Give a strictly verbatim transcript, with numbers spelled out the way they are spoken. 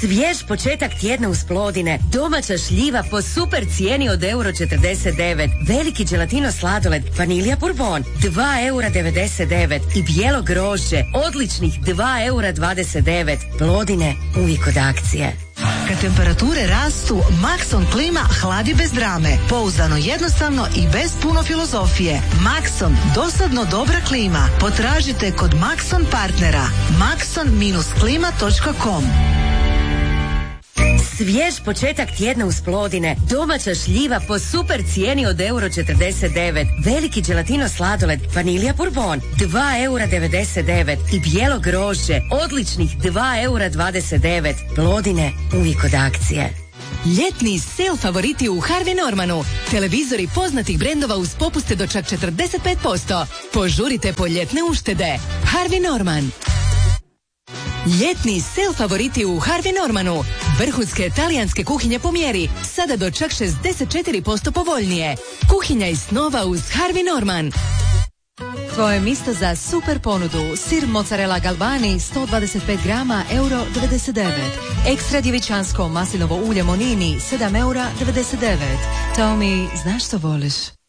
Svjež početak tjedna uz Plodine. Domaća šljiva po super cijeni od euro četrdeset devet. Veliki gelatino sladoled, vanilija bourbon, dva eura devedeset devet. I bijelo grožđe, odličnih dva eura dvadeset devet. Plodine, uvijek od akcije. Kad temperature rastu, Maxon klima hladi bez drame. Pouzdano, jednostavno i bez puno filozofije. Maxon, dosadno dobra klima. Potražite kod Maxon partnera. maxon dash klima točka com. Svjež početak tjedna uz Plodine. Domaća šljiva po super cijeni od euro četrdeset devet. Veliki gelatino sladoled, vanilija bourbon, dva eura devedeset devet. I bijelo grožđe, odličnih dva eura dvadeset devet. Plodine, uvijek od akcije. Ljetni sale favoriti u Harvey Normanu. Televizori poznatih brendova uz popuste do čak četrdeset pet posto. Požurite po ljetne uštede. Harvey Norman. Ljetni sale favoriti u Harvey Normanu. Vrhunske talijanske kuhinje po mjeri. Sada do čak šezdeset četiri posto povoljnije. Kuhinja iz snova uz Harvey Norman. Tvoje mjesto za super ponudu. Sir mozzarella galbani sto dvadeset pet grama, euro devedeset devet. Ekstra djevičansko maslinovo ulje Monini sedam eura devedeset devet. Tommy, znaš što voliš?